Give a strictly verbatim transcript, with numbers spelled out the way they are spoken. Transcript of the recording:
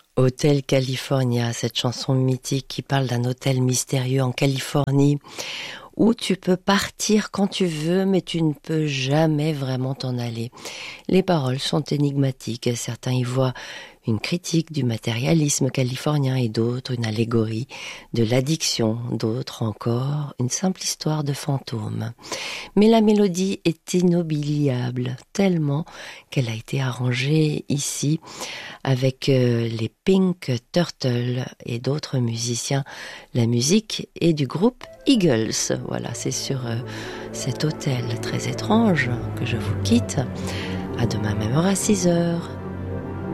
Hotel California, cette chanson mythique qui parle d'un hôtel mystérieux en Californie où tu peux partir quand tu veux, mais tu ne peux jamais vraiment t'en aller. Les paroles sont énigmatiques. Certains y voient une critique du matérialisme californien et d'autres une allégorie de l'addiction, d'autres encore une simple histoire de fantôme. Mais la mélodie est inoubliable, tellement qu'elle a été arrangée ici avec euh, les Pink Turtles et d'autres musiciens. La musique est du groupe Eagles. Voilà, c'est sur euh, cet hôtel très étrange que je vous quitte. À demain même heure à six heures.